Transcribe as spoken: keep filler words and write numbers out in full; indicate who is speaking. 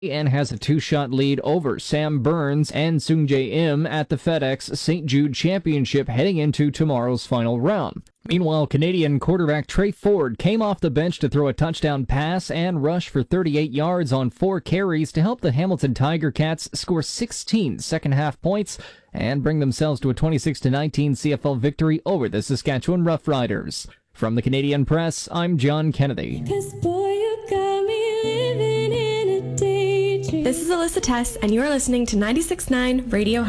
Speaker 1: and has a two-shot lead over Sam Burns and Sungjae Im at the FedEx Saint Jude Championship heading into tomorrow's final round. Meanwhile, Canadian quarterback Trey Ford came off the bench to throw a touchdown pass and rush for thirty-eight yards on four carries to help the Hamilton Tiger Cats score sixteen second-half points and bring themselves to a twenty-six to nineteen C F L victory over the Saskatchewan Roughriders. From the Canadian Press, I'm John Kennedy.
Speaker 2: This is Alyssa Tess, and you are listening to ninety-six point nine Radio